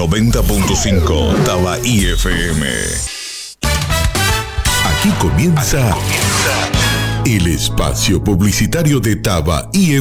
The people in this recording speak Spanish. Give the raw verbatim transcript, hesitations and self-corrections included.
noventa punto cinco Tabaí F M. Aquí comienza, Aquí comienza el espacio publicitario de Tabaí F M.